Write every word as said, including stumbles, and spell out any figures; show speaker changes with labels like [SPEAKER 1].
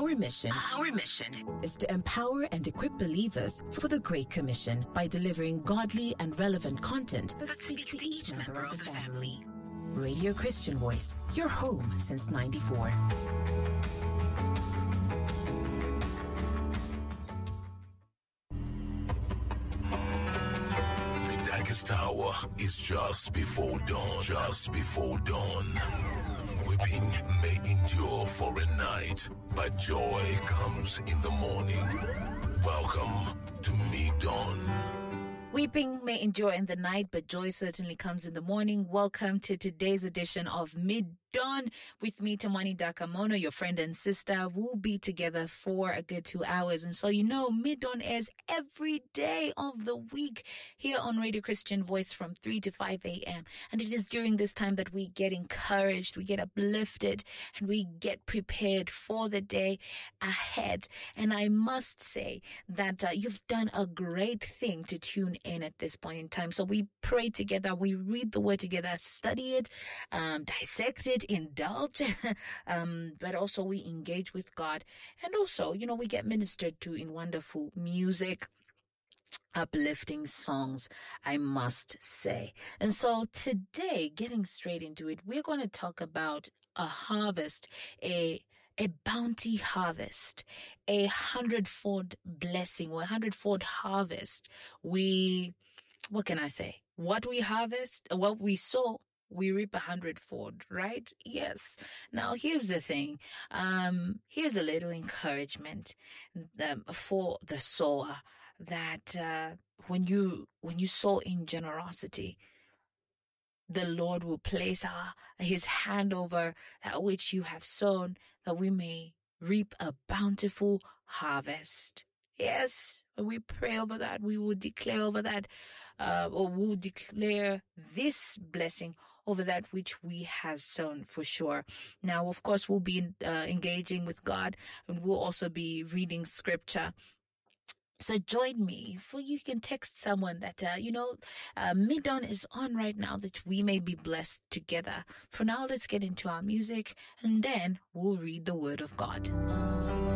[SPEAKER 1] Our mission,
[SPEAKER 2] Our mission
[SPEAKER 1] is to empower and equip believers for the Great Commission by delivering godly and relevant content that,
[SPEAKER 2] that speaks to each member of the family.
[SPEAKER 1] Radio Christian Voice, your home since ninety-four.
[SPEAKER 3] The darkest hour is just before dawn, just before dawn. Weeping may endure for a night, but joy comes in the morning. Welcome to Mid-Dawn.
[SPEAKER 4] Weeping may endure in the night, but joy certainly comes in the morning. Welcome to today's edition of Mid-Dawn with me, Tamani Dakamono, your friend and sister. We'll be together for a good two hours. And so, you know, Mid-Dawn airs every day of the week here on Radio Christian Voice from three to five a.m. And it is during this time that we get encouraged, we get uplifted, and we get prepared for the day ahead. And I must say that uh, you've done a great thing to tune in at this point in time. So we pray together, we read the word together, study it, um, dissect it, indulge, um, but also we engage with God. And also, you know, we get ministered to in wonderful music, uplifting songs, I must say. And so today, getting straight into it, we're going to talk about a harvest, a A bounty harvest, a hundredfold blessing or a hundredfold harvest. We, what can I say? What we harvest, what we sow, we reap a hundredfold, right? Yes. Now, here's the thing. Um, here's a little encouragement um, for the sower that uh, when you when you sow in generosity, the Lord will place our, his hand over that which you have sown, that we may reap a bountiful harvest. Yes, we pray over that. We will declare over that, uh, or we'll declare this blessing over that which we have sown for sure. Now, of course, we'll be uh, engaging with God, and we'll also be reading scripture. So join me. For you can text someone that, uh, you know, uh, Mid-Dawn is on right now, that we may be blessed together. For now, let's get into our music, and then we'll read the word of God.